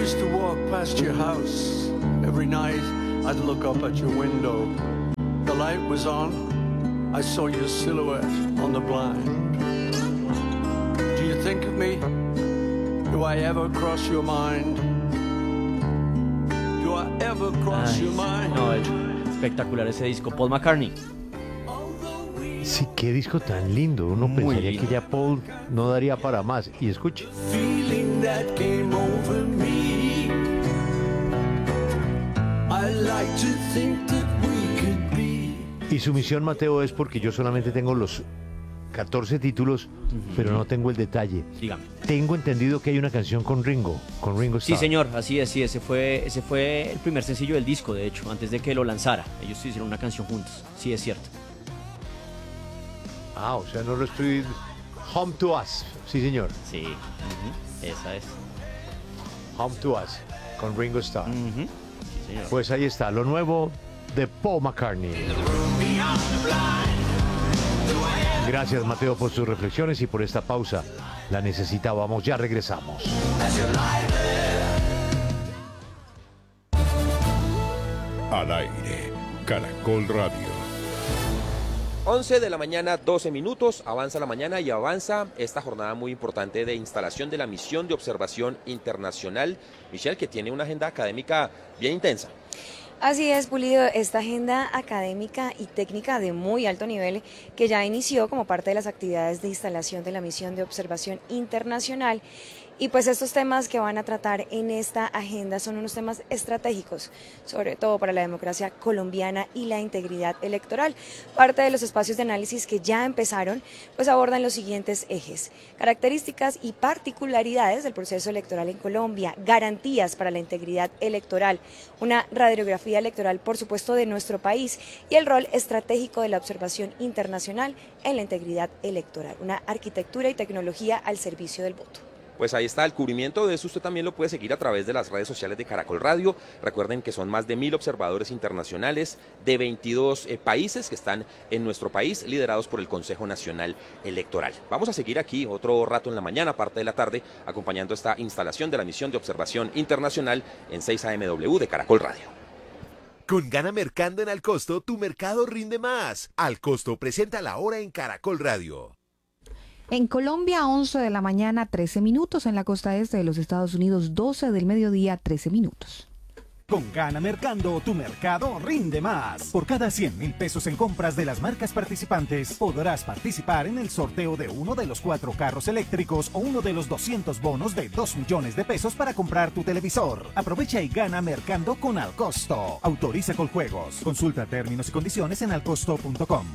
used to walk past your house. Every night I'd look up at your window. The light was on. I saw your silhouette on the blind. Do you think of me? Do I ever cross your mind? Do I ever cross your mind? No, es espectacular ese disco. Paul McCartney. Sí, qué disco tan lindo. Uno Muy pensaría lindo. que ya Paul no daría para más. Y escuche. Feeling that came over me. I like to think that we could be. Y su misión, Mateo, es porque yo solamente tengo los 14 títulos, pero no tengo el detalle. Dígame. Tengo entendido que hay una canción con Ringo Starr. Sí, señor, así es, sí, ese fue el primer sencillo del disco, de hecho, antes de que lo lanzara. Ellos hicieron una canción juntos, sí, es cierto. Ah, o sea, no lo estoy... Home to Us, sí, señor. Sí, esa es. Home to Us, con Ringo Starr. Sí, señor. Pues ahí está, lo nuevo de Paul McCartney. Gracias, Mateo, por sus reflexiones y por esta pausa. La necesitábamos, ya regresamos. Al aire, Caracol Radio. 11 de la mañana, 12 minutos, avanza la mañana y avanza esta jornada muy importante de instalación de la misión de observación internacional. Michelle, que tiene una agenda académica bien intensa. Así es, Pulido, esta agenda académica y técnica de muy alto nivel que ya inició como parte de las actividades de instalación de la misión de observación internacional. Y pues estos temas que van a tratar en esta agenda son unos temas estratégicos, sobre todo para la democracia colombiana y la integridad electoral. Parte de los espacios de análisis que ya empezaron, pues abordan los siguientes ejes: características y particularidades del proceso electoral en Colombia, garantías para la integridad electoral, una radiografía electoral, por supuesto, de nuestro país y el rol estratégico de la observación internacional en la integridad electoral, una arquitectura y tecnología al servicio del voto. Pues ahí está el cubrimiento de eso, usted también lo puede seguir a través de las redes sociales de Caracol Radio. Recuerden que son más de 1000 observadores internacionales de 22 países que están en nuestro país, liderados por el Consejo Nacional Electoral. Vamos a seguir aquí otro rato en la mañana, parte de la tarde, acompañando esta instalación de la misión de observación internacional en 6 AMW de Caracol Radio. Con Gana Mercando en Alcosto, tu mercado rinde más. Alcosto presenta la hora en Caracol Radio. En Colombia, 11 de la mañana, 13 minutos. En la costa este de los Estados Unidos, 12 del mediodía, 13 minutos. Con Gana Mercando, tu mercado rinde más. Por cada 100.000 pesos en compras de las marcas participantes, podrás participar en el sorteo de uno de los 4 carros eléctricos o uno de los 200 bonos de 2 millones de pesos para comprar tu televisor. Aprovecha y gana Mercando con Alcosto. Autoriza Coljuegos. Consulta términos y condiciones en alcosto.com.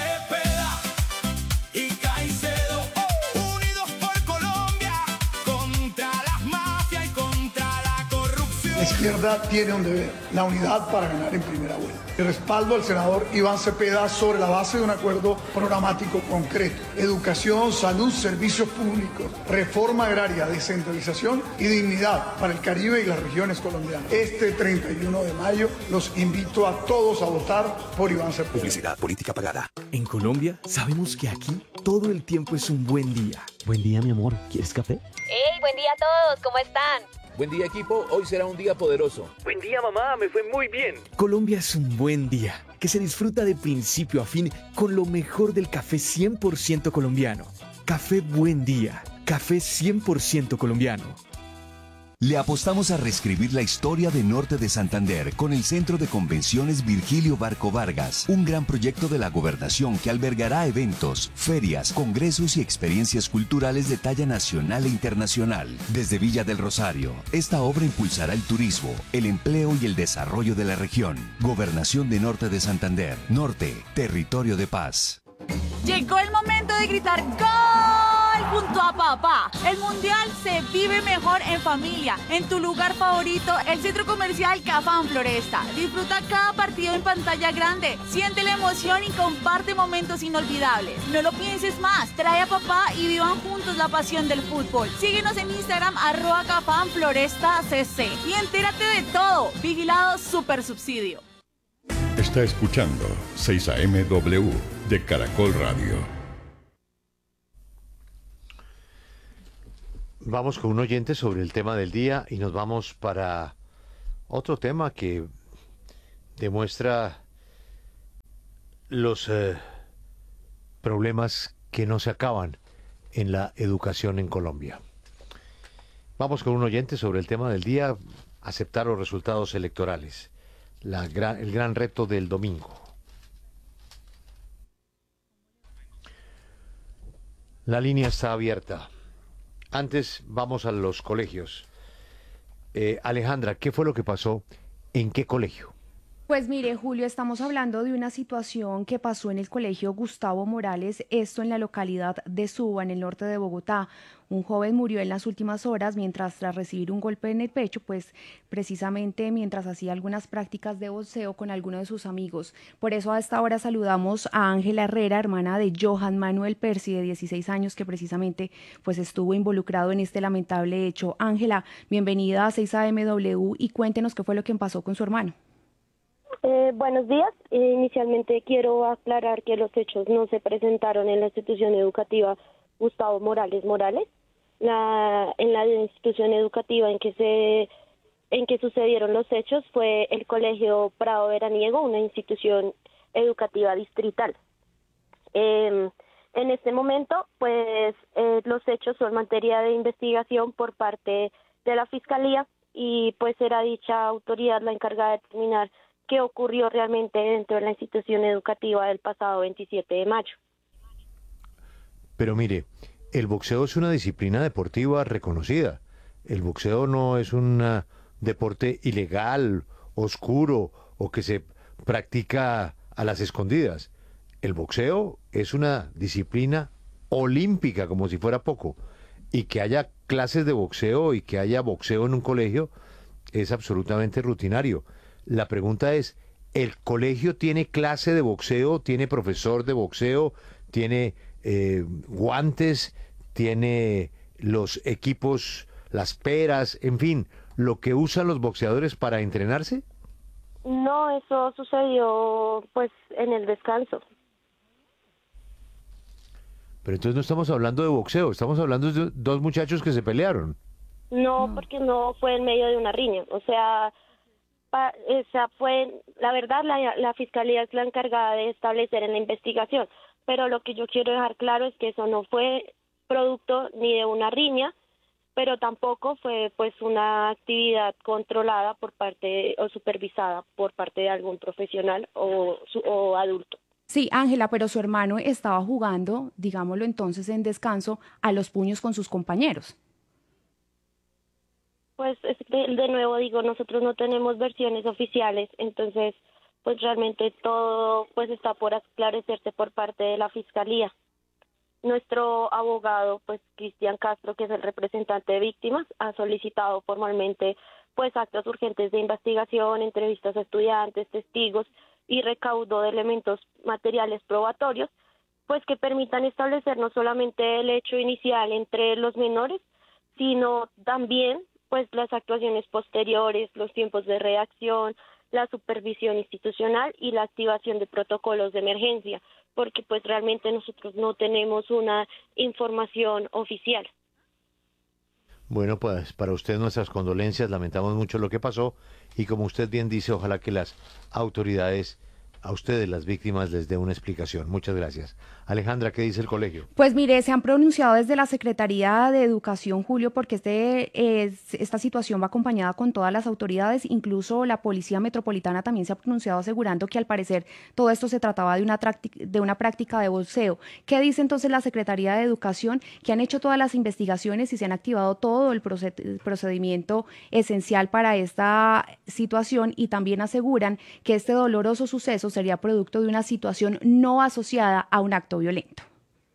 La izquierda tiene un deber, la unidad para ganar en primera vuelta. El respaldo al senador Iván Cepeda sobre la base de un acuerdo programático concreto. Educación, salud, servicios públicos, reforma agraria, descentralización y dignidad para el Caribe y las regiones colombianas. Este 31 de mayo los invito a todos a votar por Iván Cepeda. Publicidad, política pagada. En Colombia sabemos que aquí todo el tiempo es un buen día. Buen día, mi amor. ¿Quieres café? ¡Hey, buen día a todos! ¿Cómo están? Buen día, equipo, hoy será un día poderoso. Buen día, mamá, me fue muy bien. Colombia es un buen día, que se disfruta de principio a fin con lo mejor del café 100% colombiano. Café Buen Día, café 100% colombiano. Le apostamos a reescribir la historia de Norte de Santander con el Centro de Convenciones Virgilio Barco Vargas, un gran proyecto de la gobernación que albergará eventos, ferias, congresos y experiencias culturales de talla nacional e internacional. Desde Villa del Rosario, esta obra impulsará el turismo, el empleo y el desarrollo de la región. Gobernación de Norte de Santander. Norte, territorio de paz. Llegó el momento de gritar ¡Gol! Junto a papá. El mundial se vive mejor en familia, en tu lugar favorito, el centro comercial Cafam Floresta. Disfruta cada partido en pantalla grande, siente la emoción y comparte momentos inolvidables. No lo pienses más, trae a papá y vivan juntos la pasión del fútbol. Síguenos en Instagram @CafamFlorestaCC y entérate de todo. Vigilado Super Subsidio. Está escuchando 6 AMW de Caracol Radio. Vamos con un oyente sobre el tema del día y nos vamos para otro tema que demuestra los problemas que no se acaban en la educación en Colombia. Vamos con un oyente sobre el tema del día, aceptar los resultados electorales, el gran reto del domingo. La línea está abierta. Antes vamos a los colegios. Alejandra, ¿qué fue lo que pasó? ¿En qué colegio? Pues mire, Julio, estamos hablando de una situación que pasó en el colegio Gustavo Morales, esto en la localidad de Suba, en el norte de Bogotá. Un joven murió en las últimas horas tras recibir un golpe en el pecho, pues precisamente mientras hacía algunas prácticas de boxeo con alguno de sus amigos. Por eso a esta hora saludamos a Ángela Herrera, hermana de Johan Manuel Percy, de 16 años, que precisamente pues estuvo involucrado en este lamentable hecho. Ángela, bienvenida a 6AMW y cuéntenos qué fue lo que pasó con su hermano. Buenos días. Inicialmente quiero aclarar que los hechos no se presentaron en la institución educativa Gustavo Morales. En la institución educativa en que sucedieron los hechos fue el Colegio Prado Veraniego, una institución educativa distrital. En este momento, pues los hechos son materia de investigación por parte de la Fiscalía y pues será dicha autoridad la encargada de determinar qué ocurrió realmente dentro de la institución educativa del pasado 27 de mayo. Pero mire, el boxeo es una disciplina deportiva reconocida. El boxeo no es un deporte ilegal, oscuro o que se practica a las escondidas. El boxeo es una disciplina olímpica, como si fuera poco. Y que haya clases de boxeo y que haya boxeo en un colegio es absolutamente rutinario. La pregunta es, ¿el colegio tiene clase de boxeo, tiene profesor de boxeo, tiene guantes, tiene los equipos, las peras, en fin, lo que usan los boxeadores para entrenarse? No, eso sucedió pues en el descanso. Pero entonces no estamos hablando de boxeo, estamos hablando de dos muchachos que se pelearon. No, porque no fue en medio de una riña, o sea fue, la verdad, la Fiscalía es la encargada de establecer en la investigación, pero lo que yo quiero dejar claro es que eso no fue producto ni de una riña, pero tampoco fue pues una actividad controlada por parte o supervisada por parte de algún profesional o adulto. Sí, Ángela, pero su hermano estaba jugando, digámoslo entonces en descanso, a los puños con sus compañeros. Pues de nuevo digo, nosotros no tenemos versiones oficiales, entonces pues realmente todo pues está por esclarecerse por parte de la Fiscalía. Nuestro abogado, pues Cristian Castro, que es el representante de víctimas, ha solicitado formalmente pues actos urgentes de investigación, entrevistas a estudiantes, testigos y recaudo de elementos materiales probatorios, pues que permitan establecer no solamente el hecho inicial entre los menores, sino también pues las actuaciones posteriores, los tiempos de reacción, la supervisión institucional y la activación de protocolos de emergencia, porque pues realmente nosotros no tenemos una información oficial. Bueno, pues para usted nuestras condolencias, lamentamos mucho lo que pasó y como usted bien dice, ojalá que las autoridades a ustedes, las víctimas, les dé una explicación. Muchas gracias. Alejandra, ¿qué dice el colegio? Pues mire, se han pronunciado desde la Secretaría de Educación, Julio, porque esta situación va acompañada con todas las autoridades, incluso la Policía Metropolitana también se ha pronunciado asegurando que al parecer todo esto se trataba de una práctica de boxeo. ¿Qué dice entonces la Secretaría de Educación? Que han hecho todas las investigaciones y se han activado todo el procedimiento esencial para esta situación y también aseguran que este doloroso suceso sería producto de una situación no asociada a un acto violento.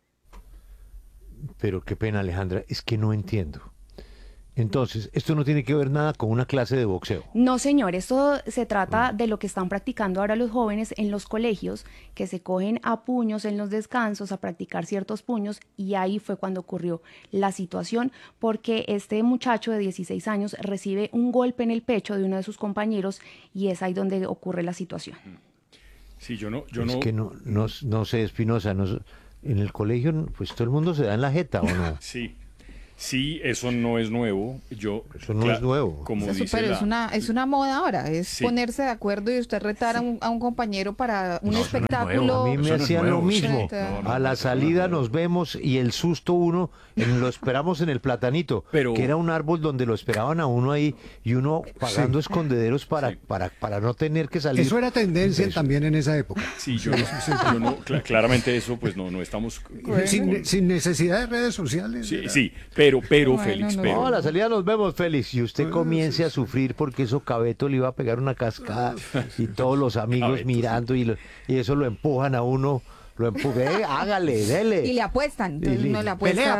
Pero qué pena, Alejandra, es que no entiendo. Entonces, esto no tiene que ver nada con una clase de boxeo. No, señor, esto se trata de lo que están practicando ahora los jóvenes en los colegios, que se cogen a puños en los descansos, a practicar ciertos puños, y ahí fue cuando ocurrió la situación, porque este muchacho de 16 años recibe un golpe en el pecho de uno de sus compañeros, y es ahí donde ocurre la situación. Sí, yo no. Que no sé, Espinosa, en el colegio, pues todo el mundo se da en la jeta, ¿o no? Sí. Sí, eso no es nuevo. Eso no es nuevo. Como Eso, dice pero la... es una moda ahora, es Sí. ponerse de acuerdo y usted retar a un compañero para un No, espectáculo. a mí me hacían lo mismo. A la salida nos vemos y el susto uno, lo esperamos en el Platanito, que era un árbol donde lo esperaban a uno ahí y uno pagando escondederos para no tener que salir. Eso era tendencia también en esa época. Sí, claramente eso, pues no estamos... Sin necesidad de redes sociales. Sí, pero Félix, pero... No, a la salida nos vemos, Félix, y usted comience a sufrir porque eso Cabeto le iba a pegar una cascada y todos los amigos Cabeto, mirando y eso lo empujan a uno. Lo empujé, hágale, dele. Y le apuestan. Entonces Y uno le apuesta.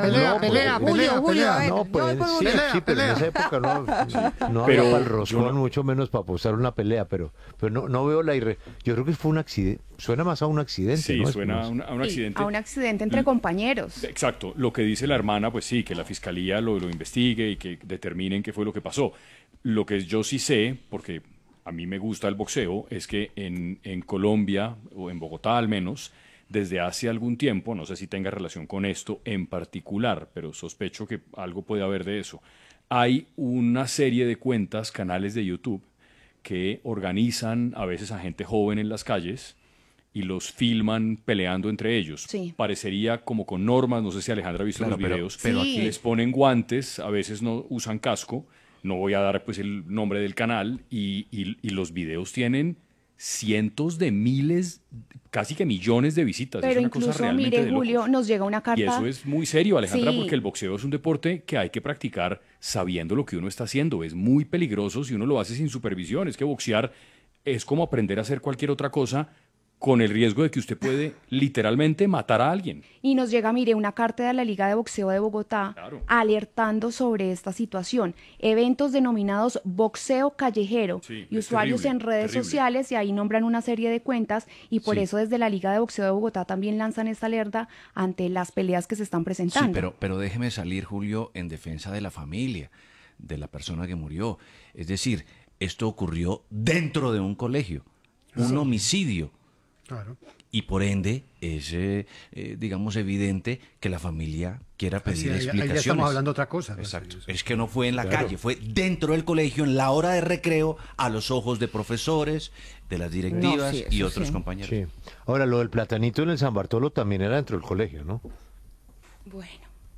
Julio, a ver. No, pues sí, pero en esa época no Pero había para el roscón, mucho menos para apostar una pelea, pero no veo yo creo que fue un accidente, suena más a un accidente, Sí, ¿no? suena a un accidente. A un accidente entre compañeros. Exacto, lo que dice la hermana, pues sí, que la fiscalía lo investigue y que determinen qué fue lo que pasó. Lo que yo sí sé, porque a mí me gusta el boxeo, es que en Colombia, o en Bogotá al menos, desde hace algún tiempo, no sé si tenga relación con esto en particular, pero sospecho que algo puede haber de eso, hay una serie de cuentas, canales de YouTube, que organizan a veces a gente joven en las calles y los filman peleando entre ellos. Sí. Parecería como con normas, no sé si Alejandra ha visto Claro, los videos, pero aquí- les ponen guantes, a veces no usan casco, no voy a dar pues el nombre del canal, y los videos tienen cientos de miles, casi que millones de visitas. Pero es una cosa incluso, realmente mire, de locos. Julio, nos llega una carta. Y eso es muy serio, Alejandra, Sí. porque el boxeo es un deporte que hay que practicar sabiendo lo que uno está haciendo. Es muy peligroso si uno lo hace sin supervisión. Es que boxear es como aprender a hacer cualquier otra cosa con el riesgo de que usted puede literalmente matar a alguien. Y nos llega, mire, una carta de la Liga de Boxeo de Bogotá alertando sobre esta situación. Eventos denominados boxeo callejero Sí, y es usuarios terrible, en redes terrible. sociales, y ahí nombran una serie de cuentas, y por Sí. eso desde la Liga de Boxeo de Bogotá también lanzan esta alerta ante las peleas que se están presentando. Sí, pero déjeme salir, Julio, en defensa de la familia, de la persona que murió. Es decir, esto ocurrió dentro de un colegio, un homicidio. Claro. Y por ende es, digamos, evidente que la familia quiera pedir ahí explicaciones. ya estamos hablando de otra cosa. ¿no? Exacto. Es que no fue en la Claro. calle, fue dentro del colegio, en la hora de recreo, a los ojos de profesores, de las directivas sí, y eso otros sí. compañeros. Sí. Ahora, lo del Platanito en el San Bartolo también era dentro del colegio, ¿no? Bueno.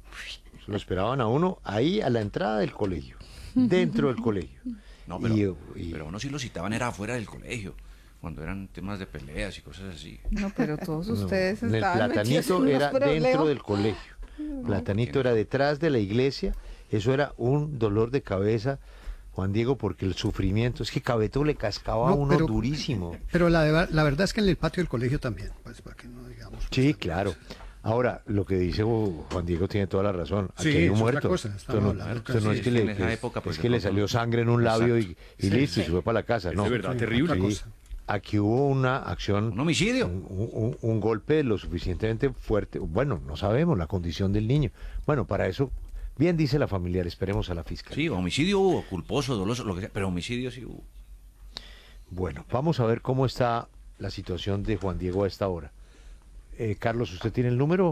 Lo esperaban a uno ahí a la entrada del colegio, dentro del colegio. No, pero uno sí lo citaban, era afuera del colegio, cuando eran temas de peleas y cosas así. No, pero todos No, ustedes en el estaban metidos en Platanito unos era problemas. dentro del colegio. Platanito era detrás de la iglesia. Eso era un dolor de cabeza, Juan Diego, porque el sufrimiento, es que Cabeto le cascaba a No, uno pero- durísimo. Pero la verdad es que en el patio del colegio también, pues para que no digamos. Sí, claro. Ahora, lo que dice Juan Diego tiene toda la razón. Aquí Sí, hay es un otra muerto. cosa, Esto estamos no, hablando esto no casi- es que, en le, esa que- época, pues, es de que le pronto salió no. sangre en un labio y Sí, listo, sí. y se fue para la casa. Es No, de verdad terrible. otra Sí. cosa. Aquí hubo una acción, Un homicidio. un golpe lo suficientemente fuerte. Bueno, no sabemos la condición del niño. Bueno, para eso, bien dice la familiar, esperemos a la fiscalía. Sí, homicidio hubo, culposo, doloso, lo que sea, pero homicidio sí hubo. Bueno, vamos a ver cómo está la situación de Juan Diego a esta hora. Carlos, ¿usted tiene el número?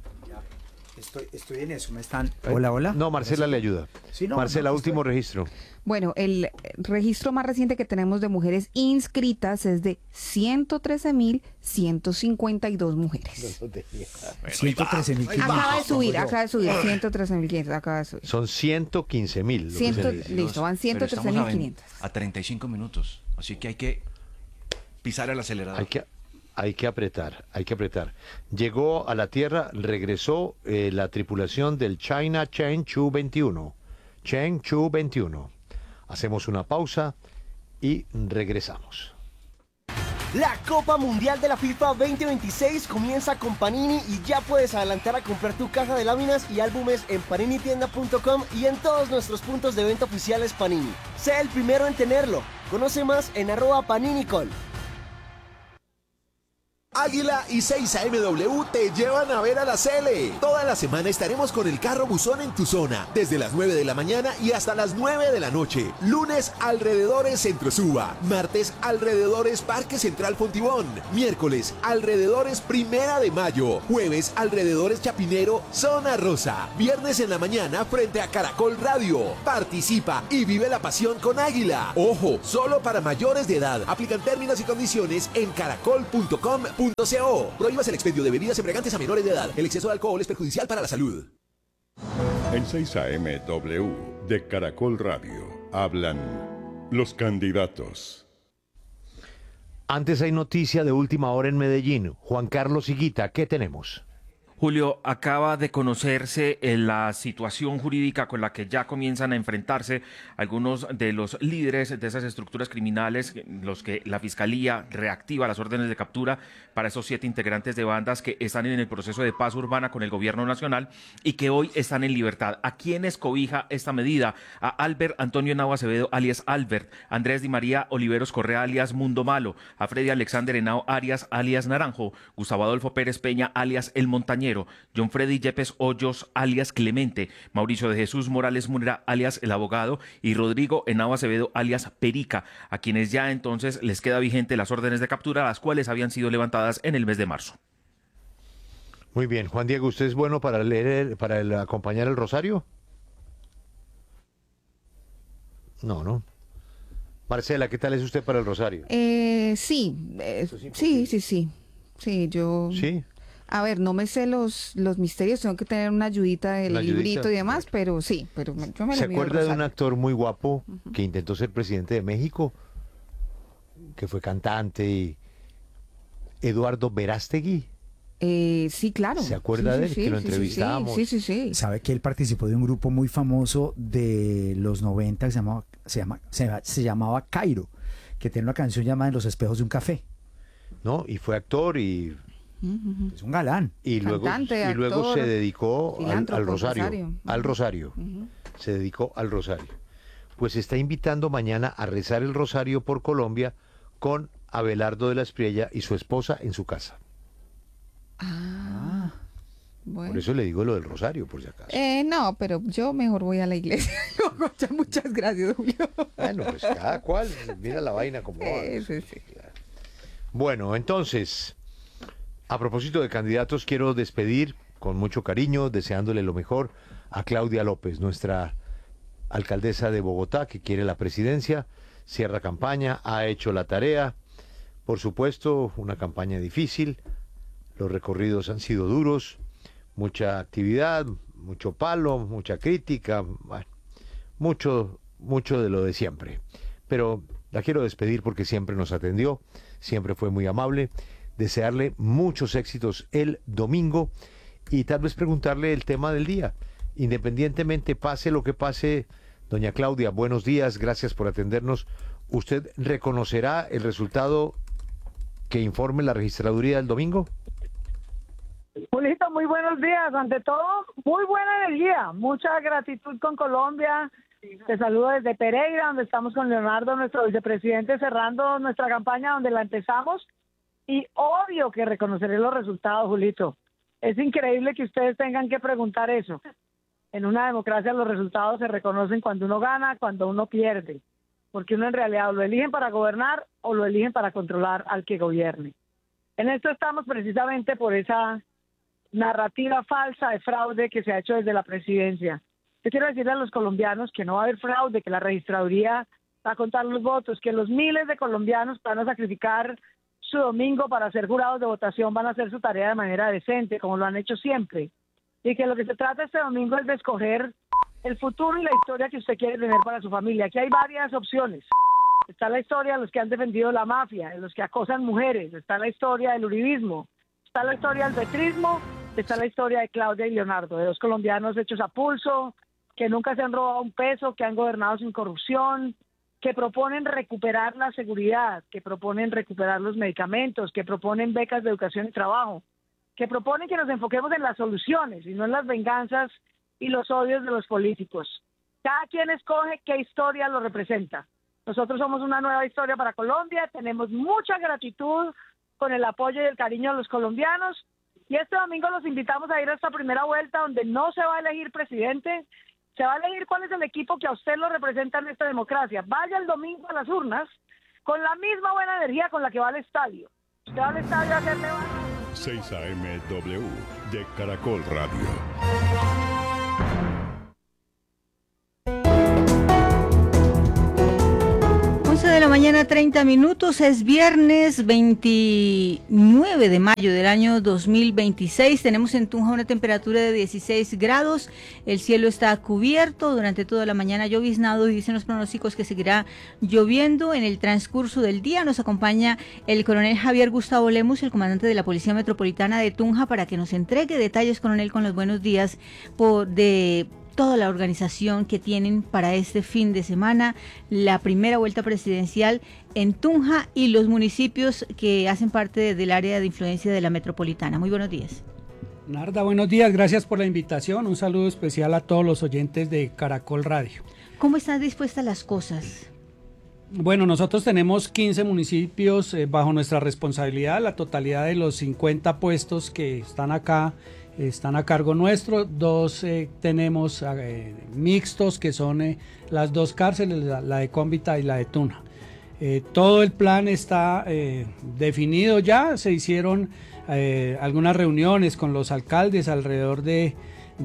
Estoy en eso, me están... Hola. No, Marcela le ayuda. Sí, no, Marcela, no, último registro. Bueno, el registro más reciente que tenemos de mujeres inscritas es de 113.152 mujeres. 113.000. Acaba de subir, 113.500, acaba de subir. Son 115.000. Listo, van Pero estamos 113.500. a 35 minutos, así que hay que pisar el acelerador. Hay que apretar. Llegó a la Tierra, regresó la tripulación del China Chang'e 21. Chang'e 21. Hacemos una pausa y regresamos. La Copa Mundial de la FIFA 2026 comienza con Panini y ya puedes adelantar a comprar tu caja de láminas y álbumes en paninitienda.com y en todos nuestros puntos de venta oficiales Panini. Sé el primero en tenerlo. Conoce más en @PaniniCol. Águila y 6AMW te llevan a ver a la Cele. Toda la semana estaremos con el carro buzón en tu zona, desde las 9 de la mañana y hasta las 9 de la noche. Lunes, alrededores Centro Suba. Martes, alrededores Parque Central Fontibón. Miércoles, alrededores Primera de Mayo. Jueves, alrededores Chapinero, Zona Rosa. Viernes en la mañana frente a Caracol Radio. Participa y vive la pasión con Águila. Ojo, solo para mayores de edad. Aplican términos y condiciones en caracol.com.co. Prohíbas el expendio de bebidas embriagantes a menores de edad. El exceso de alcohol es perjudicial para la salud. En 6AMW de Caracol Radio hablan los candidatos. Antes hay noticia de última hora en Medellín. Juan Carlos Higuita, ¿qué tenemos? Julio, acaba de conocerse la situación jurídica con la que ya comienzan a enfrentarse algunos de los líderes de esas estructuras criminales, los que la Fiscalía reactiva las órdenes de captura para esos 7 integrantes de bandas que están en el proceso de paz urbana con el gobierno nacional y que hoy están en libertad. ¿A quiénes cobija esta medida? A Albert Antonio Henao Acevedo, alias Albert, Andrés Di María Oliveros Correa, alias Mundo Malo, a Freddy Alexander Henao Arias, alias Naranjo, Gustavo Adolfo Pérez Peña, alias El Montañero, John Freddy Yepes Hoyos, alias Clemente, Mauricio de Jesús Morales Munera, alias El Abogado, y Rodrigo Henao Acevedo, alias Perica, a quienes ya entonces les queda vigente las órdenes de captura, las cuales habían sido levantadas en el mes de marzo. Muy bien, Juan Diego, ¿usted es bueno para leer, acompañar el rosario? No. Marcela, ¿qué tal es usted para el rosario? Sí, yo... ¿Sí? A ver, no me sé los misterios, tengo que tener una ayudita del librito y demás, pero sí, yo me lo ¿Se acuerda de un actor muy guapo que intentó ser presidente de México? Que fue cantante y... Eduardo Verástegui. Sí, claro. ¿Se acuerda de él? Que lo entrevistábamos. Sí. Sabe que él participó de un grupo muy famoso de los 90 que se llamaba Cairo, que tiene una canción llamada En los espejos de un café. No, y fue actor y... Es un galán. Y luego se dedicó al rosario. Al rosario. Se dedicó al rosario. Pues está invitando mañana a rezar el rosario por Colombia con Abelardo de la Espriella y su esposa en su casa. Bueno. Por eso le digo lo del rosario, por si acaso. No, pero yo mejor voy a la iglesia. Muchas gracias, Julio. Bueno, pues cada cual mira la vaina como va. Sí. Bueno, entonces... A propósito de candidatos, quiero despedir con mucho cariño, deseándole lo mejor a Claudia López, nuestra alcaldesa de Bogotá, que quiere la presidencia, cierra campaña, ha hecho la tarea, por supuesto, una campaña difícil, los recorridos han sido duros, mucha actividad, mucho palo, mucha crítica, bueno, mucho de lo de siempre. Pero la quiero despedir porque siempre nos atendió, siempre fue muy amable. Desearle muchos éxitos el domingo y tal vez preguntarle el tema del día. Independientemente, pase lo que pase, doña Claudia, buenos días, gracias por atendernos. ¿Usted reconocerá el resultado que informe la registraduría del domingo? Julito, muy buenos días. Ante todo, muy buena energía, mucha gratitud con Colombia. Te saludo desde Pereira, donde estamos con Leonardo, nuestro vicepresidente, cerrando nuestra campaña donde la empezamos. Y obvio que reconoceré los resultados, Julito. Es increíble que ustedes tengan que preguntar eso. En una democracia los resultados se reconocen cuando uno gana, cuando uno pierde. Porque uno en realidad lo eligen para gobernar o lo eligen para controlar al que gobierne. En esto estamos precisamente por esa narrativa falsa de fraude que se ha hecho desde la presidencia. Yo quiero decirle a los colombianos que no va a haber fraude, que la registraduría va a contar los votos, que los miles de colombianos van a sacrificar su domingo para ser jurados de votación, van a hacer su tarea de manera decente, como lo han hecho siempre. Y que lo que se trata este domingo es de escoger el futuro y la historia que usted quiere tener para su familia. Aquí hay varias opciones. Está la historia de los que han defendido la mafia, de los que acosan mujeres, está la historia del uribismo, está la historia del petrismo, está la historia de Claudia y Leonardo, de dos colombianos hechos a pulso, que nunca se han robado un peso, que han gobernado sin corrupción, que proponen recuperar la seguridad, que proponen recuperar los medicamentos, que proponen becas de educación y trabajo, que proponen que nos enfoquemos en las soluciones y no en las venganzas y los odios de los políticos. Cada quien escoge qué historia lo representa. Nosotros somos una nueva historia para Colombia, tenemos mucha gratitud con el apoyo y el cariño de los colombianos. Y este domingo los invitamos a ir a esta primera vuelta donde no se va a elegir presidente, se va a elegir cuál es el equipo que a usted lo representa en esta democracia. Vaya el domingo a las urnas con la misma buena energía con la que va al estadio. Usted va al estadio a hacerle... 6 AM W de Caracol Radio. 11 de la mañana, 30 minutos, es viernes 29 de mayo del año 2026, tenemos en Tunja una temperatura de 16 grados, el cielo está cubierto, durante toda la mañana lloviznado y dicen los pronósticos que seguirá lloviendo en el transcurso del día. Nos acompaña el coronel Javier Gustavo Lemus, el comandante de la Policía Metropolitana de Tunja, para que nos entregue detalles, coronel, con los buenos días de toda la organización que tienen para este fin de semana, la primera vuelta presidencial en Tunja y los municipios que hacen parte del área de influencia de la metropolitana. Muy buenos días. Narda, buenos días, gracias por la invitación. Un saludo especial a todos los oyentes de Caracol Radio. ¿Cómo están dispuestas las cosas? Bueno, nosotros tenemos 15 municipios bajo nuestra responsabilidad, la totalidad de los 50 puestos que están acá están a cargo nuestro. 2 tenemos mixtos, que son las 2 cárceles, la de Cómbita y la de Tunja. Todo el plan está definido ya, se hicieron algunas reuniones con los alcaldes alrededor de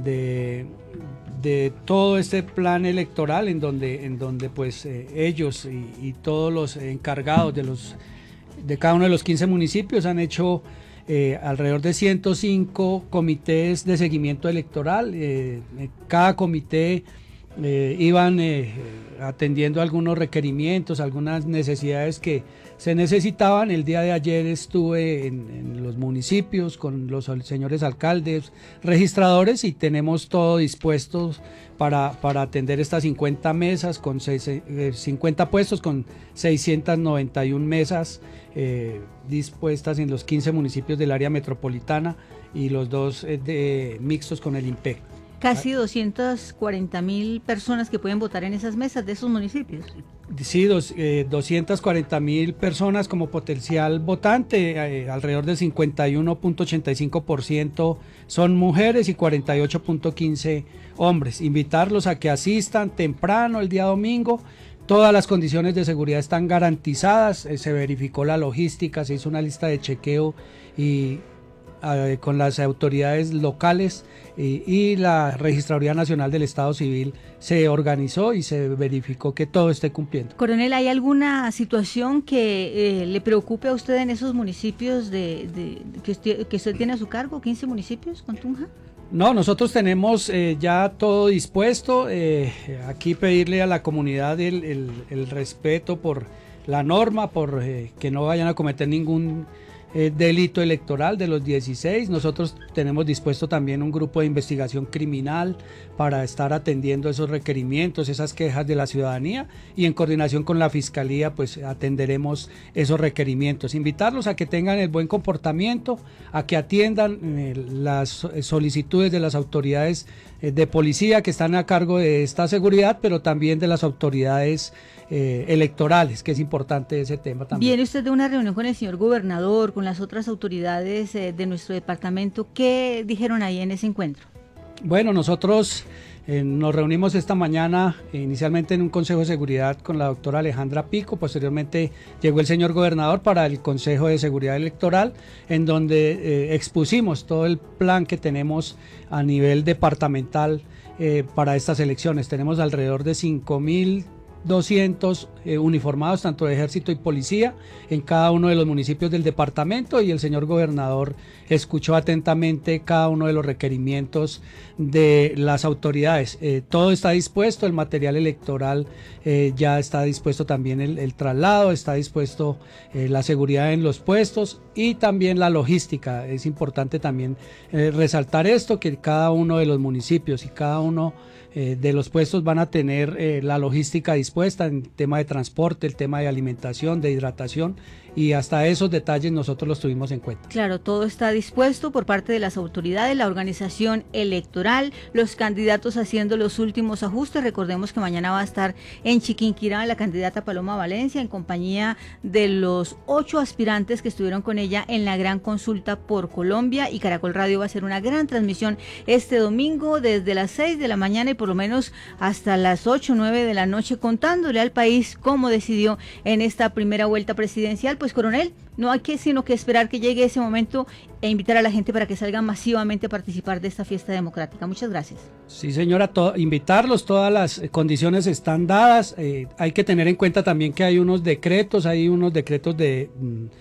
todo este plan electoral en donde pues ellos y todos los encargados de cada uno de los 15 municipios han hecho alrededor de 105 comités de seguimiento electoral. Cada comité iban atendiendo algunos requerimientos, algunas necesidades que se necesitaban. El día de ayer estuve en los municipios con los señores alcaldes, registradores, y tenemos todo dispuesto para atender estas 50 mesas, con 50 puestos, con 691 mesas dispuestas en los 15 municipios del área metropolitana y los 2 mixtos con el INPE. Casi 240.000 personas que pueden votar en esas mesas de esos municipios. Sí, 240.000 personas como potencial votante, alrededor del 51.85% son mujeres y 48.15% hombres. Invitarlos a que asistan temprano el día domingo. Todas las condiciones de seguridad están garantizadas, se verificó la logística, se hizo una lista de chequeo y con las autoridades locales y la Registraduría Nacional del Estado Civil se organizó y se verificó que todo esté cumpliendo. Coronel, ¿hay alguna situación que le preocupe a usted en esos municipios que usted tiene a su cargo, 15 municipios con Tunja? No, nosotros tenemos ya todo dispuesto. Aquí pedirle a la comunidad el respeto por la norma, por que no vayan a cometer ningún delito electoral de los 16. Nosotros tenemos dispuesto también un grupo de investigación criminal para estar atendiendo esos requerimientos, esas quejas de la ciudadanía, y en coordinación con la Fiscalía pues atenderemos esos requerimientos. Invitarlos a que tengan el buen comportamiento, a que atiendan las solicitudes de las autoridades de policía que están a cargo de esta seguridad, pero también de las autoridades electorales, que es importante ese tema también. Viene usted de una reunión con el señor gobernador, con las otras autoridades de nuestro departamento. ¿Qué dijeron ahí en ese encuentro? Bueno, nosotros nos reunimos esta mañana inicialmente en un consejo de seguridad con la doctora Alejandra Pico. Posteriormente llegó el señor gobernador para el consejo de seguridad electoral, en donde expusimos todo el plan que tenemos a nivel departamental para estas elecciones. Tenemos alrededor de 5.200 uniformados, tanto de ejército y policía, en cada uno de los municipios del departamento, y el señor gobernador escuchó atentamente cada uno de los requerimientos de las autoridades. Todo está dispuesto, el material electoral ya está dispuesto, también el traslado, está dispuesto la seguridad en los puestos y también la logística. Es importante también resaltar esto, que cada uno de los municipios y cada uno de los puestos van a tener la logística dispuesta en tema de transporte, el tema de alimentación, de hidratación, y hasta esos detalles nosotros los tuvimos en cuenta. Claro, todo está dispuesto por parte de las autoridades, la organización electoral, los candidatos haciendo los últimos ajustes. Recordemos que mañana va a estar en Chiquinquirá la candidata Paloma Valencia en compañía de los 8 aspirantes que estuvieron con ella en la gran consulta por Colombia, y Caracol Radio va a hacer una gran transmisión este domingo desde las 6 de la mañana y por lo menos hasta las 8 o 9 de la noche, contándole al país cómo decidió en esta primera vuelta presidencial. Pues, coronel, no hay que sino que esperar que llegue ese momento e invitar a la gente para que salgan masivamente a participar de esta fiesta democrática. Muchas gracias. Sí, señora, invitarlos, todas las condiciones están dadas. Hay que tener en cuenta también que hay unos decretos de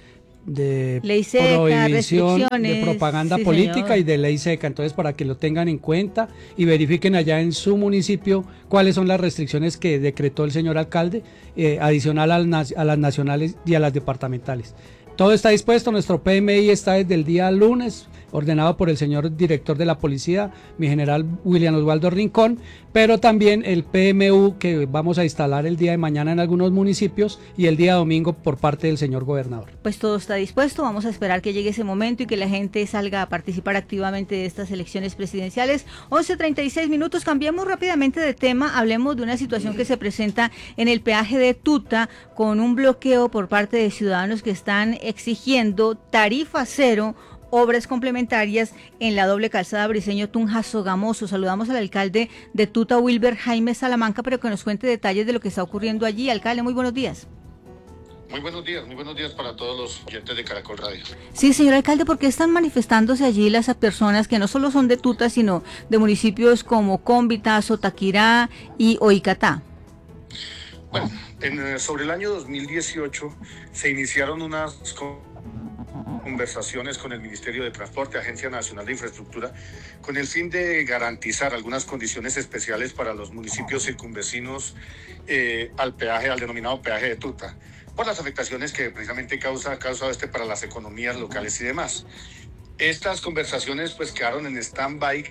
ley seca, prohibición de propaganda sí, política, señor, y de ley seca. Entonces, para que lo tengan en cuenta y verifiquen allá en su municipio cuáles son las restricciones que decretó el señor alcalde, adicional a las nacionales y a las departamentales. Todo está dispuesto, nuestro PMI está desde el día lunes, ordenado por el señor director de la policía, mi general William Oswaldo Rincón, pero también el PMU que vamos a instalar el día de mañana en algunos municipios y el día domingo por parte del señor gobernador. Pues todo está dispuesto, vamos a esperar que llegue ese momento y que la gente salga a participar activamente de estas elecciones presidenciales. 11:36 minutos, cambiemos rápidamente de tema, hablemos de una situación que se presenta en el peaje de Tuta con un bloqueo por parte de ciudadanos que están exigiendo tarifa cero, obras complementarias en la doble calzada Briceño-Tunja-Sogamoso. Saludamos al alcalde de Tuta, Wilber Jaime Salamanca, pero que nos cuente detalles de lo que está ocurriendo allí. Alcalde, muy buenos días. Muy buenos días para todos los oyentes de Caracol Radio. Sí, señor alcalde, ¿por qué están manifestándose allí las personas que no solo son de Tuta, sino de municipios como Cómbita, Sotaquirá y Oicatá? Bueno, sobre el año 2018 se iniciaron unas conversaciones con el Ministerio de Transporte, Agencia Nacional de Infraestructura, con el fin de garantizar algunas condiciones especiales para los municipios circunvecinos al denominado peaje de Tuta, por las afectaciones que precisamente ha causado para las economías locales y demás. Estas conversaciones pues quedaron en stand-by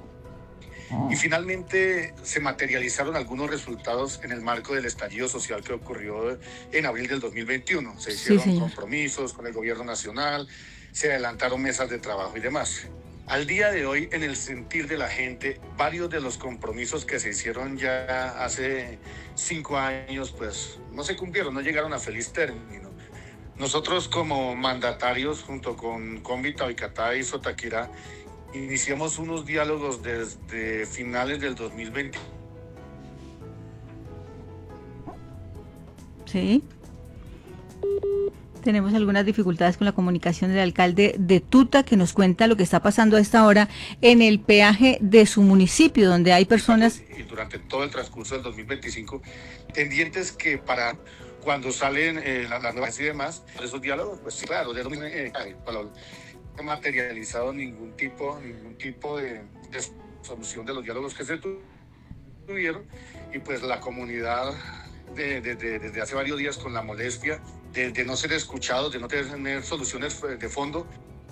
y finalmente se materializaron algunos resultados en el marco del estallido social que ocurrió en abril del 2021. Se hicieron compromisos con el gobierno nacional, se adelantaron mesas de trabajo y demás. Al día de hoy, en el sentir de la gente, varios de los compromisos que se hicieron ya hace 5 años, pues no se cumplieron, no llegaron a feliz término. Nosotros como mandatarios, junto con Cómbita, Oicatá y Sotaquirá, iniciamos unos diálogos desde finales del 2020. Sí. Tenemos algunas dificultades con la comunicación del alcalde de Tuta, que nos cuenta lo que está pasando a esta hora en el peaje de su municipio, donde hay personas... Y durante todo el transcurso del 2025, pendientes que para cuando salen las nuevas y demás, esos diálogos, pues sí, claro, no materializado ningún tipo de solución de los diálogos que se tuvieron, y pues la comunidad desde hace varios días con la molestia de no ser escuchados, de no tener soluciones de fondo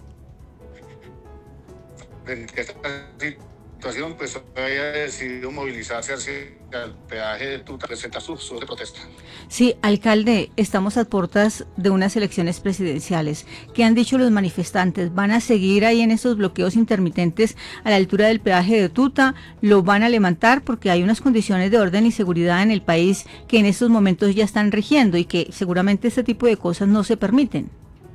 en esta situación, pues haya decidido movilizarse hacia el peaje de Tuta, presentar su de protesta. Sí, alcalde, estamos a puertas de unas elecciones presidenciales. ¿Qué han dicho los manifestantes? ¿Van a seguir ahí en esos bloqueos intermitentes a la altura del peaje de Tuta? ¿Lo van a levantar? Porque hay unas condiciones de orden y seguridad en el país que en estos momentos ya están rigiendo y que seguramente este tipo de cosas no se permiten.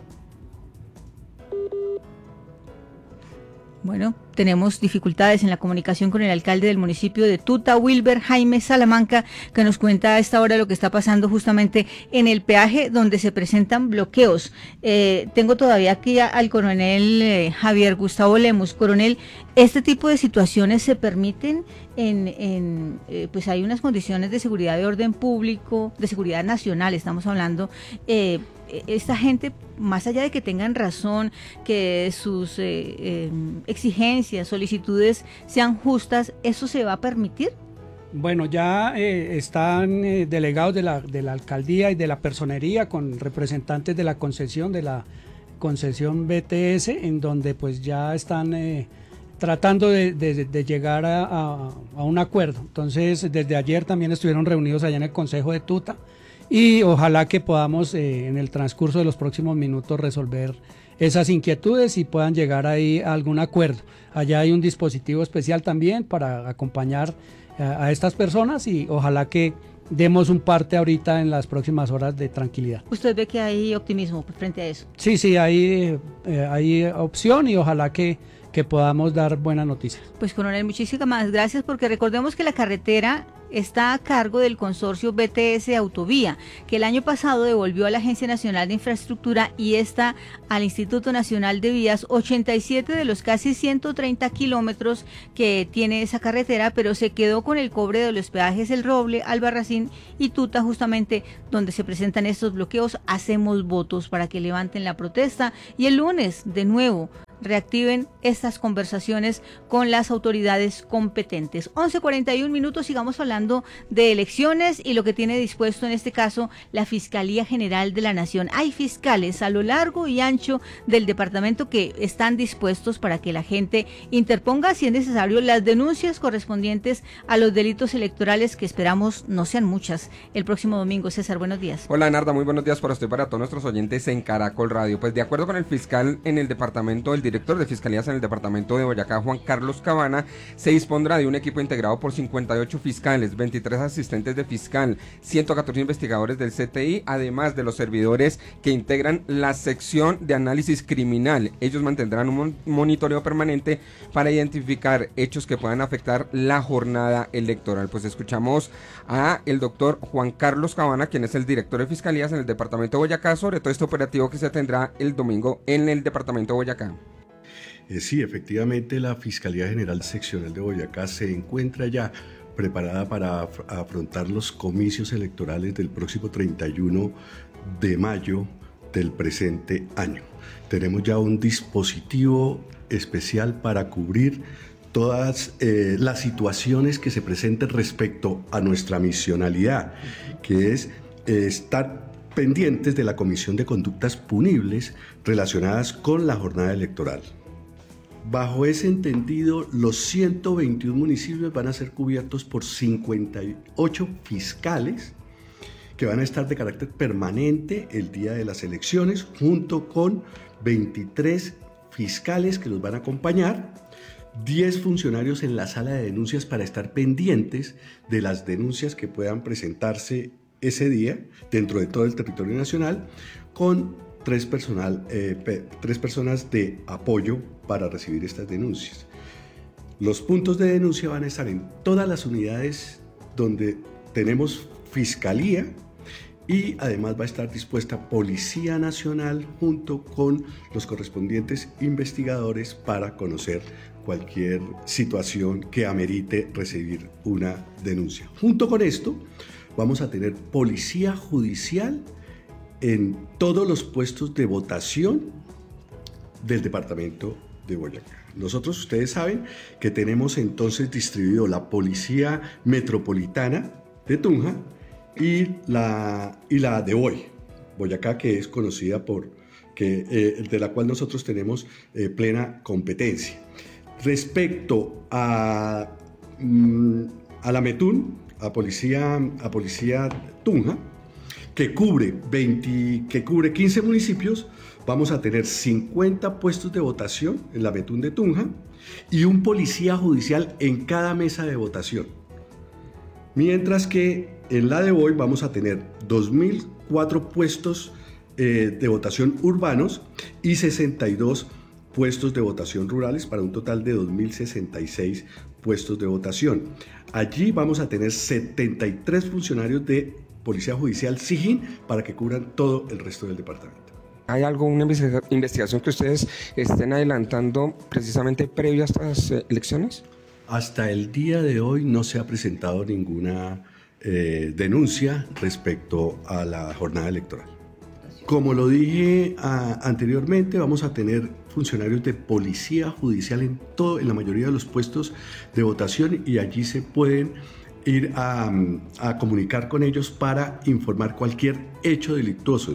Bueno, tenemos dificultades en la comunicación con el alcalde del municipio de Tuta, Wilber Jaime Salamanca, que nos cuenta a esta hora lo que está pasando justamente en el peaje donde se presentan bloqueos. Tengo todavía aquí al coronel Javier Gustavo Lemus. Coronel, ¿este tipo de situaciones se permiten pues hay unas condiciones de seguridad de orden público, de seguridad nacional, estamos hablando, esta gente, más allá de que tengan razón, que sus exigencias, solicitudes sean justas, ¿eso se va a permitir? Bueno, ya están delegados de la alcaldía y de la personería con representantes de la concesión BTS, en donde pues ya están tratando de llegar a un acuerdo. Entonces, desde ayer también estuvieron reunidos allá en el Consejo de Tuta y ojalá que podamos en el transcurso de los próximos minutos resolver esas inquietudes y puedan llegar ahí a algún acuerdo. Allá hay un dispositivo especial también para acompañar a estas personas y ojalá que demos un parte ahorita en las próximas horas de tranquilidad. ¿Usted ve que hay optimismo frente a eso? Sí, hay opción y ojalá que podamos dar buenas noticias. Pues coronel, muchísimas gracias, porque recordemos que la carretera está a cargo del consorcio BTS Autovía, que el año pasado devolvió a la Agencia Nacional de Infraestructura y esta al Instituto Nacional de Vías 87 de los casi 130 kilómetros que tiene esa carretera, pero se quedó con el cobre de los peajes El Roble, Albarracín y Tuta, justamente donde se presentan estos bloqueos. Hacemos votos para que levanten la protesta y el lunes de nuevo reactiven estas conversaciones con las autoridades competentes. 11:41 minutos, sigamos hablando de elecciones y lo que tiene dispuesto en este caso la Fiscalía General de la Nación. Hay fiscales a lo largo y ancho del departamento que están dispuestos para que la gente interponga, si es necesario, las denuncias correspondientes a los delitos electorales, que esperamos no sean muchas, el próximo domingo. César, buenos días. Hola, Narda, muy buenos días para usted y para todos nuestros oyentes en Caracol Radio. Pues de acuerdo con el fiscal en el departamento, el director de Fiscalías en el departamento de Boyacá, Juan Carlos Cabana, se dispondrá de un equipo integrado por 58 fiscales, 23 asistentes de fiscal, 114 investigadores del CTI, además de los servidores que integran la sección de análisis criminal. Ellos mantendrán un monitoreo permanente para identificar hechos que puedan afectar la jornada electoral. Pues escuchamos a el doctor Juan Carlos Cabana, quien es el director de Fiscalías en el departamento de Boyacá, sobre todo este operativo que se tendrá el domingo en el departamento de Boyacá. Sí, efectivamente la Fiscalía General Seccional de Boyacá se encuentra ya preparada para afrontar los comicios electorales del próximo 31 de mayo del presente año. Tenemos ya un dispositivo especial para cubrir todas las situaciones que se presenten respecto a nuestra misionalidad, que es estar pendientes de la comisión de conductas punibles relacionadas con la jornada electoral. Bajo ese entendido, los 121 municipios van a ser cubiertos por 58 fiscales que van a estar de carácter permanente el día de las elecciones, junto con 23 fiscales que los van a acompañar, 10 funcionarios en la sala de denuncias para estar pendientes de las denuncias que puedan presentarse ese día dentro de todo el territorio nacional, con tres personas de apoyo para recibir estas denuncias. Los puntos de denuncia van a estar en todas las unidades donde tenemos fiscalía, y además va a estar dispuesta Policía Nacional junto con los correspondientes investigadores para conocer cualquier situación que amerite recibir una denuncia. Junto con esto vamos a tener Policía Judicial en todos los puestos de votación del departamento de Boyacá. Nosotros, ustedes saben que tenemos entonces distribuido la Policía Metropolitana de Tunja y la de hoy, Boyacá, que es conocida de la cual nosotros tenemos plena competencia. Respecto a la METUN, a Policía Tunja, que cubre 15 municipios, vamos a tener 50 puestos de votación en la METUN de Tunja y un policía judicial en cada mesa de votación. Mientras que en la de hoy vamos a tener 2.004 puestos de votación urbanos y 62 puestos de votación rurales, para un total de 2.066 puestos de votación. Allí vamos a tener 73 funcionarios de Policía Judicial SIJIN para que cubran todo el resto del departamento. ¿Hay alguna investigación que ustedes estén adelantando precisamente previo a estas elecciones? Hasta el día de hoy no se ha presentado ninguna denuncia respecto a la jornada electoral. Como lo dije anteriormente, vamos a tener funcionarios de Policía Judicial en la mayoría de los puestos de votación, y allí se pueden ir a comunicar con ellos para informar cualquier hecho delictuoso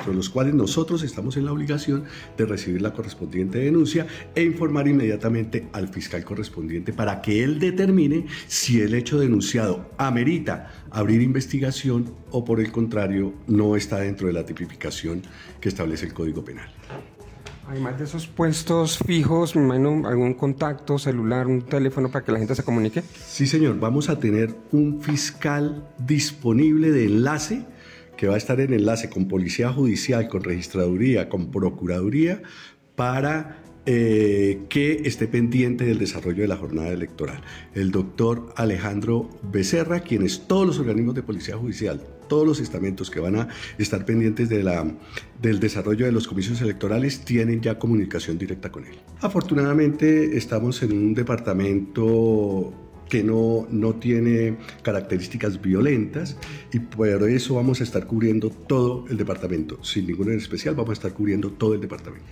respecto de los cuales nosotros estamos en la obligación de recibir la correspondiente denuncia e informar inmediatamente al fiscal correspondiente para que él determine si el hecho denunciado amerita abrir investigación o por el contrario no está dentro de la tipificación que establece el Código Penal. Además de esos puestos fijos, me imagino algún contacto celular, un teléfono para que la gente se comunique. Sí, señor, vamos a tener un fiscal disponible de enlace que va a estar en enlace con Policía Judicial, con Registraduría, con Procuraduría, para que esté pendiente del desarrollo de la jornada electoral. El doctor Alejandro Becerra, quienes todos los organismos de Policía Judicial, todos los estamentos que van a estar pendientes del desarrollo de los comicios electorales tienen ya comunicación directa con él. Afortunadamente estamos en un departamento que no tiene características violentas y por eso vamos a estar cubriendo todo el departamento. Sin ninguno en especial, vamos a estar cubriendo todo el departamento.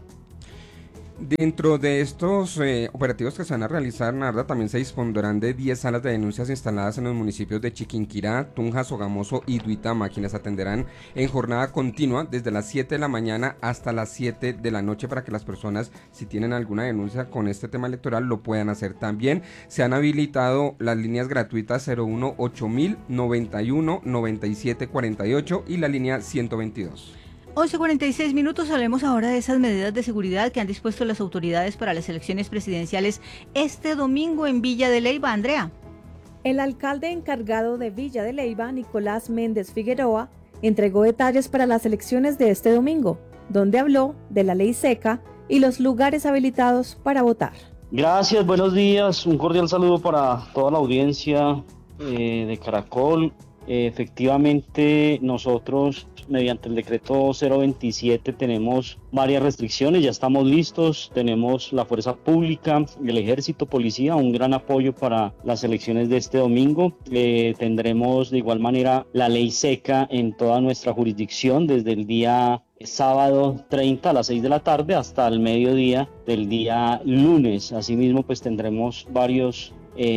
Dentro de estos operativos que se van a realizar, Narda, también se dispondrán de 10 salas de denuncias instaladas en los municipios de Chiquinquirá, Tunja, Sogamoso y Duitama, quienes atenderán en jornada continua desde las 7 de la mañana hasta las 7 de la noche para que las personas, si tienen alguna denuncia con este tema electoral, lo puedan hacer. También se han habilitado las líneas gratuitas 01 8000 91 97 48 y la línea 122. 11:46 minutos, hablemos ahora de esas medidas de seguridad que han dispuesto las autoridades para las elecciones presidenciales este domingo en Villa de Leyva. Andrea. El alcalde encargado de Villa de Leyva, Nicolás Méndez Figueroa, entregó detalles para las elecciones de este domingo, donde habló de la ley seca y los lugares habilitados para votar. Gracias, buenos días, un cordial saludo para toda la audiencia de Caracol. Efectivamente, nosotros mediante el decreto 027 tenemos varias restricciones, ya estamos listos, tenemos la fuerza pública, el ejército, policía, un gran apoyo para las elecciones de este domingo. Tendremos de igual manera la ley seca en toda nuestra jurisdicción desde el día sábado 30 a las 6 de la tarde hasta el mediodía del día lunes. Asimismo, pues tendremos varios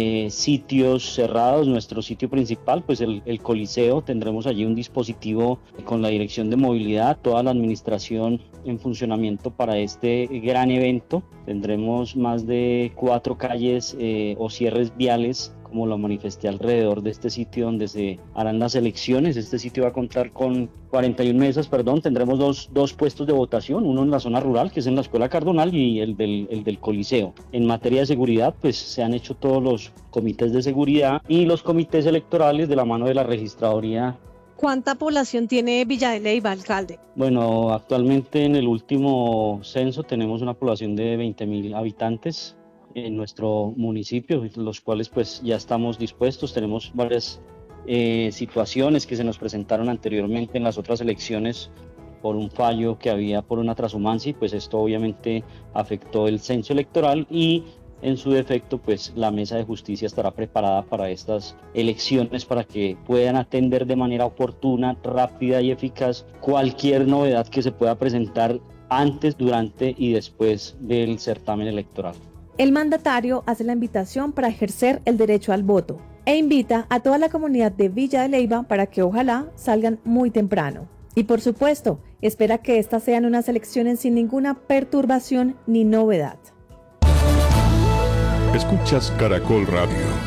sitios cerrados. Nuestro sitio principal, pues el Coliseo, tendremos allí un dispositivo con la dirección de movilidad, toda la administración en funcionamiento para este gran evento. Tendremos más de 4 calles o cierres viales, como lo manifesté, alrededor de este sitio donde se harán las elecciones. Este sitio va a contar con 41 mesas, tendremos dos puestos de votación, uno en la zona rural, que es en la Escuela Cardonal, y el del Coliseo. En materia de seguridad, pues se han hecho todos los comités de seguridad y los comités electorales de la mano de la registraduría. ¿Cuánta población tiene Villa de Leyva, alcalde? Bueno, actualmente en el último censo tenemos una población de 20.000 habitantes en nuestro municipio, los cuales pues ya estamos dispuestos. Tenemos varias situaciones que se nos presentaron anteriormente en las otras elecciones por un fallo que había por una transhumancia, y pues esto obviamente afectó el censo electoral, y en su defecto pues la mesa de justicia estará preparada para estas elecciones para que puedan atender de manera oportuna, rápida y eficaz cualquier novedad que se pueda presentar antes, durante y después del certamen electoral. El mandatario hace la invitación para ejercer el derecho al voto e invita a toda la comunidad de Villa de Leyva para que ojalá salgan muy temprano. Y por supuesto, espera que estas sean unas elecciones sin ninguna perturbación ni novedad. Escuchas Caracol Radio.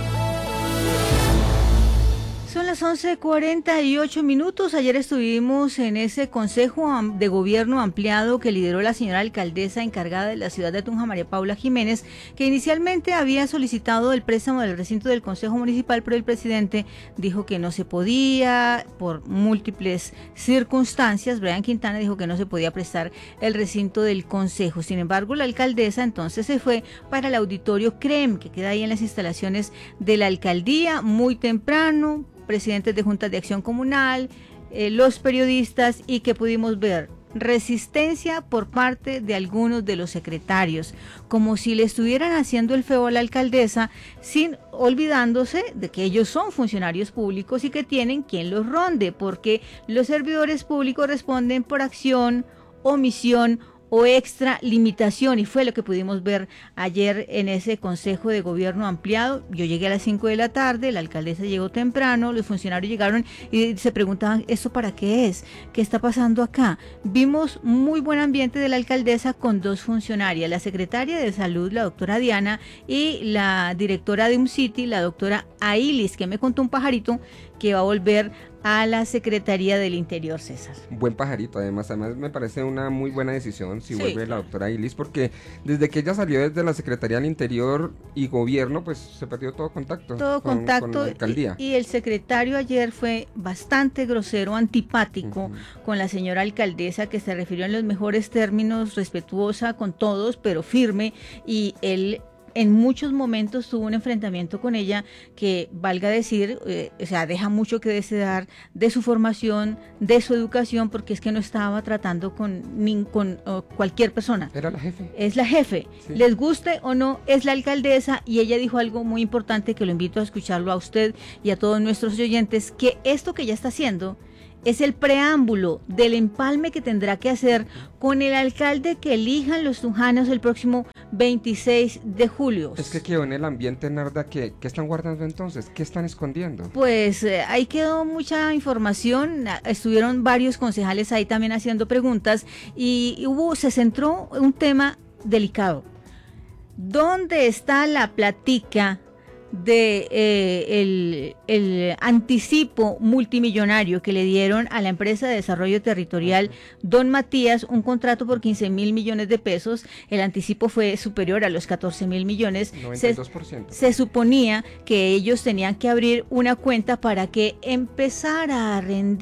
Son las 11:48 minutos. Ayer estuvimos en ese consejo de gobierno ampliado que lideró la señora alcaldesa encargada de la ciudad de Tunja, María Paula Jiménez, que inicialmente había solicitado el préstamo del recinto del consejo municipal, pero el presidente dijo que no se podía por múltiples circunstancias. Brian Quintana dijo que no se podía prestar el recinto del consejo. Sin embargo, la alcaldesa entonces se fue para el auditorio CREM, que queda ahí en las instalaciones de la alcaldía, muy temprano. Presidentes de juntas de acción comunal, los periodistas, y que pudimos ver resistencia por parte de algunos de los secretarios, como si le estuvieran haciendo el feo a la alcaldesa, sin olvidándose de que ellos son funcionarios públicos y que tienen quien los ronde, porque los servidores públicos responden por acción, omisión o extralimitación, y fue lo que pudimos ver ayer en ese Consejo de Gobierno ampliado. Yo llegué a las 5 de la tarde, la alcaldesa llegó temprano, los funcionarios llegaron y se preguntaban, ¿esto para qué es? ¿Qué está pasando acá? Vimos muy buen ambiente de la alcaldesa con dos funcionarias, la secretaria de Salud, la doctora Diana, y la directora de UMCITI, la doctora Ailis, que me contó un pajarito que va a volver a la Secretaría del Interior, César. Buen pajarito, además me parece una muy buena decisión si vuelve la doctora Ilis, porque desde que ella salió desde la Secretaría del Interior y Gobierno, pues se perdió todo contacto con la alcaldía. Y el secretario ayer fue bastante grosero, antipático con la señora alcaldesa, que se refirió en los mejores términos, respetuosa con todos, pero firme, y él en muchos momentos tuvo un enfrentamiento con ella que, valga decir, deja mucho que desear de su formación, de su educación, porque es que no estaba tratando con cualquier persona. Era la jefe. Es la jefe. Sí. Les guste o no, es la alcaldesa, y ella dijo algo muy importante que lo invito a escucharlo a usted y a todos nuestros oyentes, que esto que ella está haciendo es el preámbulo del empalme que tendrá que hacer con el alcalde que elijan los tunjanos el próximo 26 de julio. Es que quedó en el ambiente, Narda, ¿qué están guardando entonces? ¿Qué están escondiendo? Pues ahí quedó mucha información, estuvieron varios concejales ahí también haciendo preguntas, y se centró en un tema delicado. ¿Dónde está la platica de el anticipo multimillonario que le dieron a la empresa de desarrollo territorial Don Matías, un contrato por 15.000 millones de pesos? El anticipo fue superior a los 14.000 millones. 92%. Se suponía que ellos tenían que abrir una cuenta para que empezara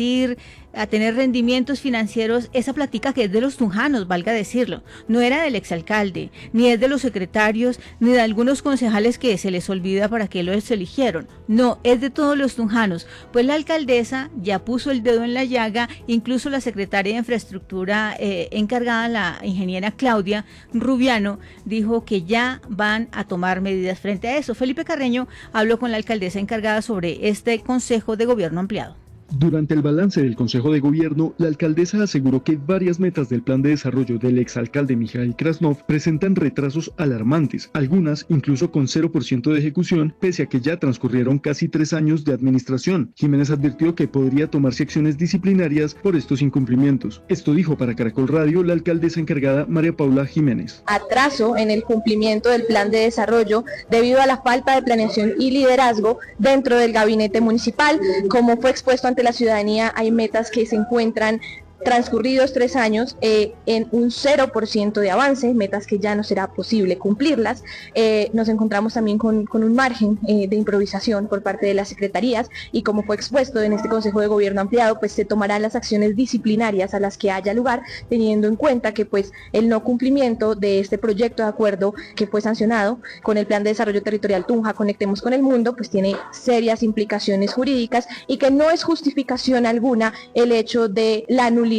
a tener rendimientos financieros esa platica, que es de los tunjanos, valga decirlo. No era del exalcalde, ni es de los secretarios, ni de algunos concejales que se les olvida para qué los eligieron. No, es de todos los tunjanos. Pues la alcaldesa ya puso el dedo en la llaga, incluso la secretaria de Infraestructura encargada, la ingeniera Claudia Rubiano, dijo que ya van a tomar medidas frente a eso. Felipe Carreño habló con la alcaldesa encargada sobre este Consejo de Gobierno ampliado. Durante el balance del Consejo de Gobierno, la alcaldesa aseguró que varias metas del plan de desarrollo del exalcalde Mijail Krasnov presentan retrasos alarmantes, algunas incluso con 0% de ejecución, pese a que ya transcurrieron casi 3 años de administración. Jiménez advirtió que podría tomarse acciones disciplinarias por estos incumplimientos. Esto dijo para Caracol Radio la alcaldesa encargada María Paula Jiménez. Atraso en el cumplimiento del plan de desarrollo debido a la falta de planeación y liderazgo dentro del gabinete municipal, como fue expuesto ante la ciudadanía. Hay metas que se encuentran transcurridos 3 años en un 0% de avance, metas que ya no será posible cumplirlas. Nos encontramos también con un margen de improvisación por parte de las secretarías, y como fue expuesto en este Consejo de Gobierno ampliado, pues se tomarán las acciones disciplinarias a las que haya lugar, teniendo en cuenta que pues el no cumplimiento de este proyecto de acuerdo que fue sancionado con el Plan de Desarrollo Territorial Tunja Conectemos con el Mundo, pues tiene serias implicaciones jurídicas, y que no es justificación alguna el hecho de la nulidad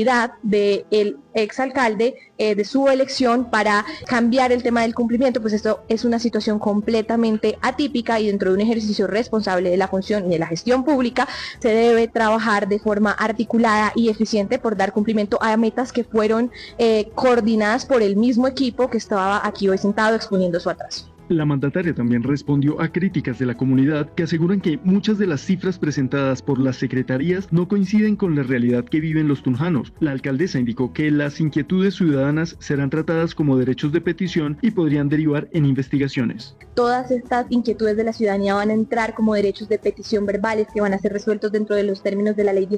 del exalcalde, de su elección, para cambiar el tema del cumplimiento. Pues esto es una situación completamente atípica, y dentro de un ejercicio responsable de la función y de la gestión pública se debe trabajar de forma articulada y eficiente por dar cumplimiento a metas que fueron coordinadas por el mismo equipo que estaba aquí hoy sentado exponiendo su atraso. La mandataria también respondió a críticas de la comunidad que aseguran que muchas de las cifras presentadas por las secretarías no coinciden con la realidad que viven los tunjanos. La alcaldesa indicó que las inquietudes ciudadanas serán tratadas como derechos de petición y podrían derivar en investigaciones. Todas estas inquietudes de la ciudadanía van a entrar como derechos de petición verbales, que van a ser resueltos dentro de los términos de la ley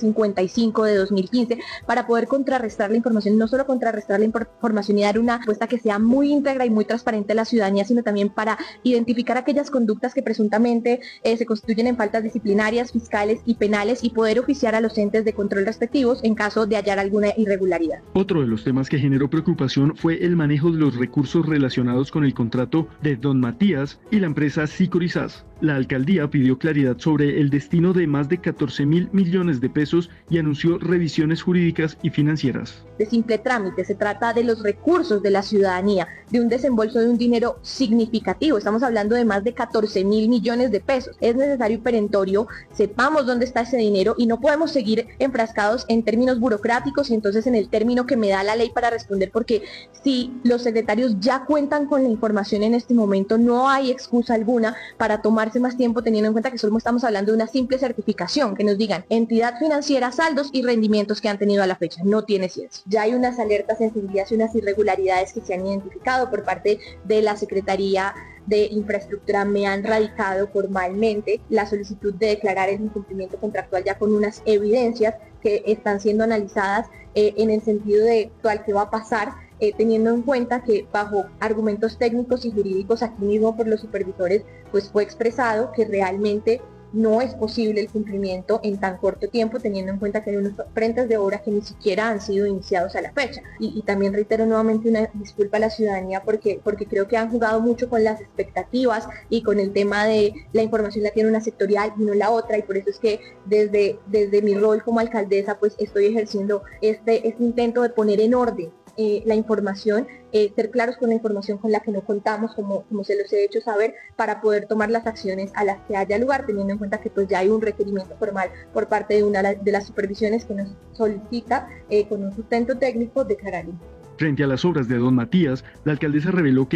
1755 de 2015, para poder contrarrestar la información, no solo contrarrestar la información y dar una respuesta que sea muy íntegra y muy transparente a la ciudadanía, sino también para identificar aquellas conductas que presuntamente se constituyen en faltas disciplinarias, fiscales y penales, y poder oficiar a los entes de control respectivos en caso de hallar alguna irregularidad. Otro de los temas que generó preocupación fue el manejo de los recursos relacionados con el contrato de Don Matías y la empresa Sicorizas. La alcaldía pidió claridad sobre el destino de más de 14.000 millones de pesos y anunció revisiones jurídicas y financieras. De simple trámite, se trata de los recursos de la ciudadanía, de un desembolso de un dinero significativo. Estamos hablando de más de 14.000 millones de pesos. Es necesario y perentorio, sepamos dónde está ese dinero y no podemos seguir enfrascados en términos burocráticos y entonces en el término que me da la ley para responder, porque si los secretarios ya cuentan con la información en este momento, no hay excusa alguna para tomarse más tiempo, teniendo en cuenta que solo estamos hablando de una simple certificación, que nos digan entidad financiera, saldos y rendimientos que han tenido a la fecha. No tiene ciencia. Ya hay unas alertas encendidas y unas irregularidades que se han identificado por parte de la Secretaría de Infraestructura. Me han radicado formalmente la solicitud de declarar el incumplimiento contractual ya con unas evidencias que están siendo analizadas en el sentido de cuál que va a pasar, teniendo en cuenta que bajo argumentos técnicos y jurídicos aquí mismo por los supervisores pues fue expresado que realmente no es posible el cumplimiento en tan corto tiempo, teniendo en cuenta que hay unos frentes de obra que ni siquiera han sido iniciados a la fecha. Y también reitero nuevamente una disculpa a la ciudadanía porque creo que han jugado mucho con las expectativas y con el tema de la información la tiene una sectorial y no la otra, y por eso es que desde mi rol como alcaldesa pues estoy ejerciendo este intento de poner en orden la información, ser claros con la información con la que no contamos, como se los he hecho saber, para poder tomar las acciones a las que haya lugar, teniendo en cuenta que pues ya hay un requerimiento formal por parte de una de las supervisiones que nos solicita con un sustento técnico declarar. Frente a las obras de Don Matías, la alcaldesa reveló que